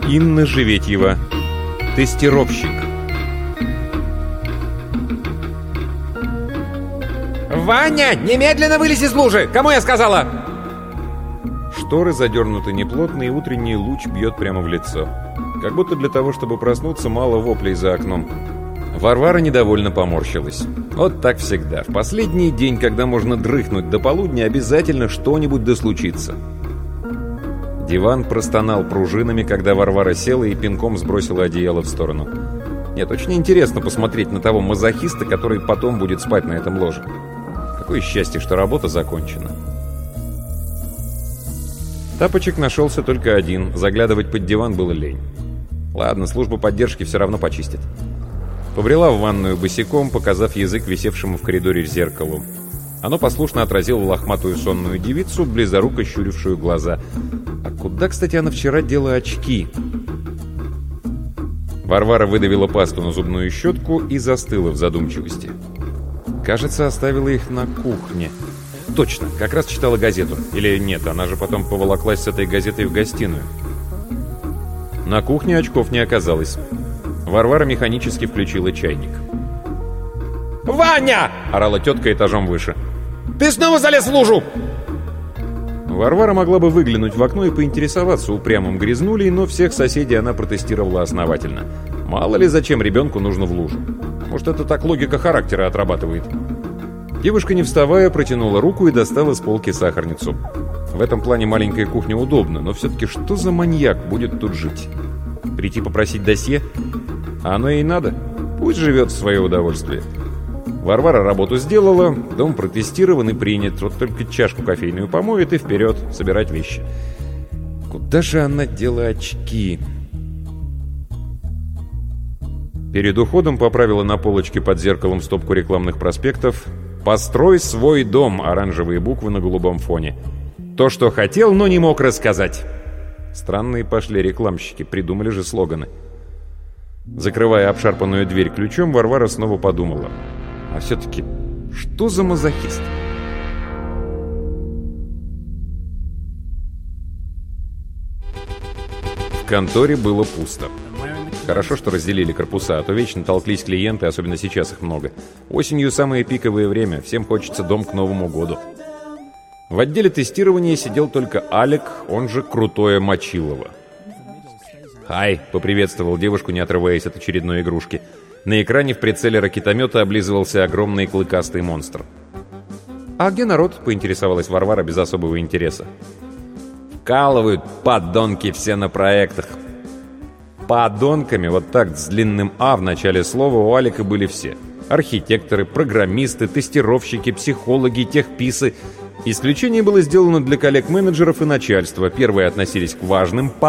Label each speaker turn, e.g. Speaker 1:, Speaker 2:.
Speaker 1: Инна Живетьева. Тестировщик.
Speaker 2: «Ваня, немедленно вылезь из лужи! Кому я сказала?»
Speaker 1: Шторы задернуты неплотно, и утренний луч бьет прямо в лицо. Как будто для того, чтобы проснуться, мало воплей за окном. Варвара недовольно поморщилась. Вот так всегда. В последний день, когда можно дрыхнуть до полудня, обязательно что-нибудь да случится. Диван простонал пружинами, когда Варвара села и пинком сбросила одеяло в сторону. Нет, очень интересно посмотреть на того мазохиста, который потом будет спать на этом ложе. Какое счастье, что работа закончена. Тапочек нашелся только один. Заглядывать под диван было лень. Ладно, служба поддержки все равно почистит. Побрела в ванную босиком, показав язык висевшему в коридоре зеркалу. Оно послушно отразило лохматую сонную девицу, близоруко щурившую глаза. А куда, кстати, она вчера дела очки? Варвара выдавила пасту на зубную щетку и застыла в задумчивости. Кажется, оставила их на кухне. Точно, как раз читала газету. Или нет, она же потом поволоклась с этой газетой в гостиную. На кухне очков не оказалось. Варвара механически включила чайник.
Speaker 2: «Ваня!» —
Speaker 1: орала тетка этажом выше.
Speaker 2: «Ты снова залез в лужу!»
Speaker 1: Варвара могла бы выглянуть в окно и поинтересоваться упрямым грязнулей, но всех соседей она протестировала основательно. Мало ли, зачем ребенку нужно в лужу. Может, это так логика характера отрабатывает. Девушка, не вставая, протянула руку и достала с полки сахарницу. В этом плане маленькая кухня удобна, но все-таки что за маньяк будет тут жить? Прийти попросить досье? А оно ей надо. Пусть живет в свое удовольствие. Варвара работу сделала, дом протестирован и принят. Вот только чашку кофейную помоет и вперед собирать вещи. Куда же она дела очки? Перед уходом поправила на полочке под зеркалом стопку рекламных проспектов. «Построй свой дом» — оранжевые буквы на голубом фоне. То, что хотел, но не мог рассказать. Странные пошли рекламщики, придумали же слоганы. Закрывая обшарпанную дверь ключом, Варвара снова подумала. А все-таки, что за мазохист? В конторе было пусто. Хорошо, что разделили корпуса, а то вечно толклись клиенты, особенно сейчас их много. Осенью самое пиковое время, всем хочется дом к Новому году. В отделе тестирования сидел только Алик, он же Крутое Мочилово. «Хай!» — поприветствовал девушку, не отрываясь от очередной игрушки. На экране в прицеле ракетомета облизывался огромный клыкастый монстр. «А где народ?» — поинтересовалась Варвара без особого интереса. «Вкалывают, подонки, все на проектах». Подонками, вот так с длинным «а» в начале слова, у Алика были все. Архитекторы, программисты, тестировщики, психологи, техписы. Исключение было сделано для коллег-менеджеров и начальства. Первые относились к важным